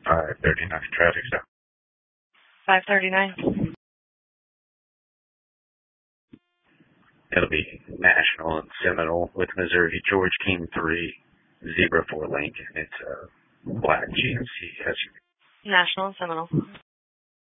539 traffic stop. 539. It'll be National and Seminole with Missouri. George King 304 Lincoln. It's a black GMC SUV. National and Seminole.